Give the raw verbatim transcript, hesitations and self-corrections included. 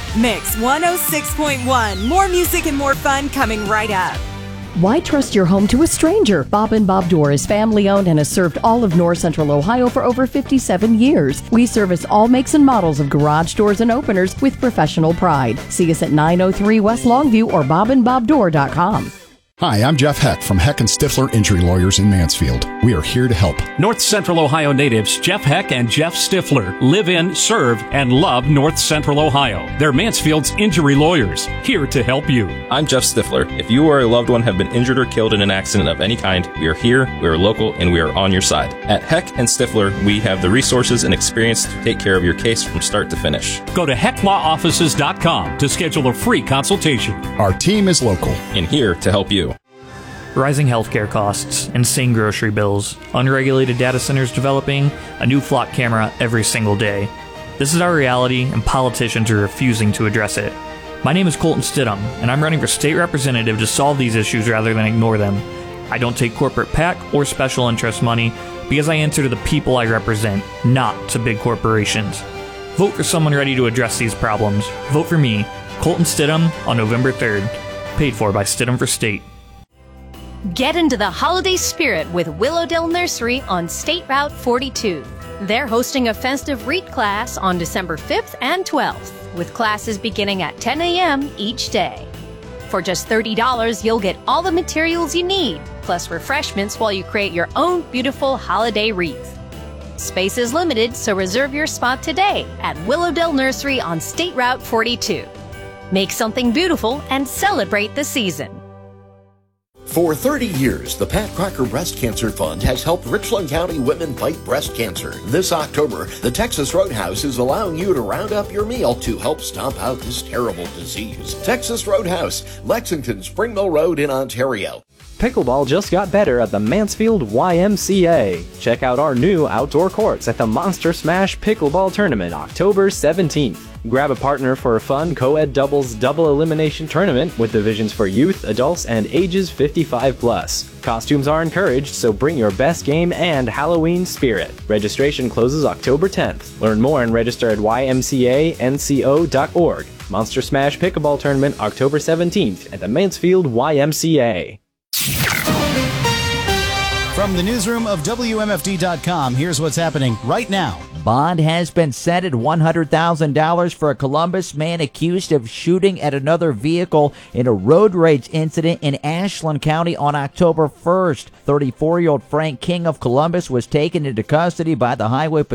Mix one oh six point one. More music and more fun coming right up. Why trust your home to a stranger? Bob and Bob Door is family-owned and has served all of North Central Ohio for over fifty-seven years. We service all makes and models of garage doors and openers with professional pride. See us at nine oh three West Longview or bob and bob door dot com. Hi, I'm Jeff Heck from Heck and Stifler Injury Lawyers in Mansfield. We are here to help. North Central Ohio natives Jeff Heck and Jeff Stifler live in, serve, and love North Central Ohio. They're Mansfield's injury lawyers, here to help you. I'm Jeff Stifler. If you or a loved one have been injured or killed in an accident of any kind, we are here, we are local, and we are on your side. At Heck and Stifler, we have the resources and experience to take care of your case from start to finish. Go to heck law offices dot com to schedule a free consultation. Our team is local and here to help you. Rising healthcare costs, insane grocery bills, unregulated data centers developing, a new flock camera every single day. This is our reality, and politicians are refusing to address it. My name is Colton Stidham, and I'm running for state representative to solve these issues rather than ignore them. I don't take corporate PAC or special interest money because I answer to the people I represent, not to big corporations. Vote for someone ready to address these problems. Vote for me, Colton Stidham, on November third. Paid for by Stidham for State. Get into the holiday spirit with Willowdale Nursery on State Route forty-two. They're hosting a festive read class on December fifth and twelfth, with classes beginning at ten a.m. each day. For just thirty dollars, you'll get all the materials you need, plus refreshments while you create your own beautiful holiday wreath. Space is limited, so reserve your spot today at Willowdale Nursery on State Route forty-two. Make something beautiful and celebrate the season. For thirty years, the Pat Crocker Breast Cancer Fund has helped Richland County women fight breast cancer. This October, the Texas Roadhouse is allowing you to round up your meal to help stomp out this terrible disease. Texas Roadhouse, Lexington, Spring Mill Road in Ontario. Pickleball just got better at the Mansfield Y M C A. Check out our new outdoor courts at the Monster Smash Pickleball Tournament October seventeenth. Grab a partner for a fun co-ed doubles double elimination tournament with divisions for youth, adults, and ages fifty-five plus. Costumes are encouraged, so bring your best game and Halloween spirit. Registration closes October tenth. Learn more and register at y m c a n c o dot org. Monster Smash Pickleball Tournament October seventeenth at the Mansfield Y M C A. From the newsroom of W M F D dot com, here's what's happening right now. Bond has been set at one hundred thousand dollars for a Columbus man accused of shooting at another vehicle in a road rage incident in Ashland County on October first. thirty-four-year-old Frank King of Columbus was taken into custody by the Highway Patrol